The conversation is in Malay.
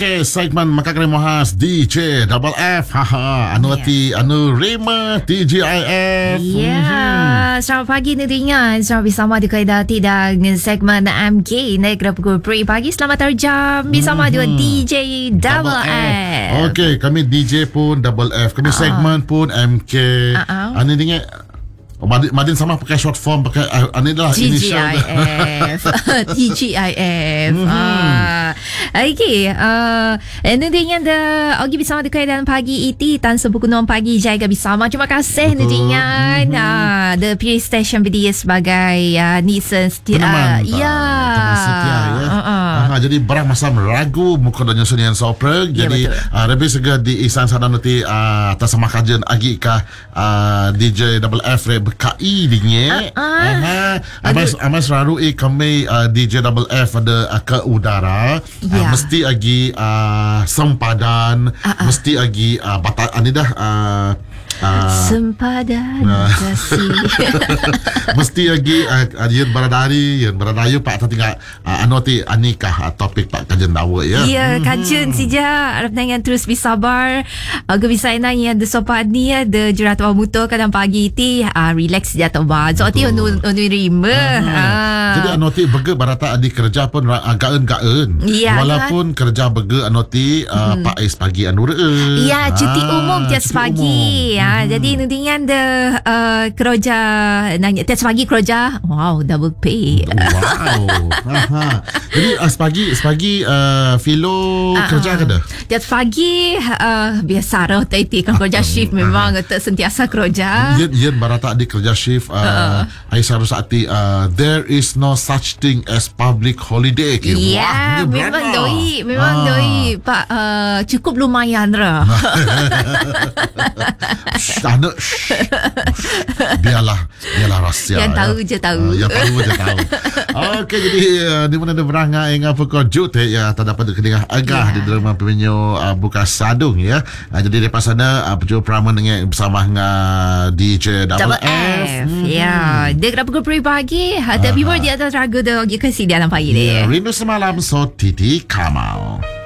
Okey, segmen Makakari Mohas DJ Double F. Anu hati anu Rima TGIF. Selamat pagi Nidingan. Selamat bersama di Kaedah Tidak segmen MK Negara pukul 3 pagi. Selamat terjam bersama dengan DJ Double F. Okey, kami DJ pun Double F. Kami segmen pun MK. Anu dengar Madin sama pakai short form, pakai ini adalah initial TGIF. TGIF. Okay. Nudingan Ogi bersama dekat dalam pagi iti tan sebukunom pagi jaga bersama. Terima kasih Nudingan. The Peer Station BDA sebagai Nissan peneman setia ya. Jadi barang masam ragu muka dan nyusun sopreg. Jadi lebih segera di isan sana nanti atas sama kajian agi ka DJ Double F KI dinye. Amas raru kami DJ Double F ada ke udara. Mesti lagi sempadan, mesti lagi batas ani dah sempadan kasih. Mesti lagi yen beradayu pak tinggal anoti anikah topik pak kajian dawa ya. Ya, kajian sija harap dengan terus bersabar. Aga bisa nanya ada sopan ni ada jurat muto kadang pagi ti relax saja tu ba. So ti onu rima. Jadi anoti bege barata adi kerja pun gaen-gaen. Walaupun kerja bege anoti pak ais pagi anu reu. Ya, cuti umum tiap pagi. Jadi nudingan de kerja nanya tiap pagi kerja. Wow, double pay. Wow. Jadi sepagi Filo kerja ke dah? Tiap pagi biasa lah tadi kan kerja shift memang sentiasa kerja. Yen barata di kerja shift Aisyah Rusati there is no such thing as public holiday. Ya, memang doi Pak cukup lumayan lah. Biarlah rahsia. Yang tahu je tahu. Okey, jadi di mana ada berangai yang apa kau jut ya tak dapat kedengar agah di dalam penyo buka sadung ya. Jadi lepas sana penyo peraman dengan bersama dengan DJ Double F. Ya, dia kena pukul 3 pagi. Tapi dia ada ragu dah kasih dalam pagi dia. Rindu semalam so Titi Kamal.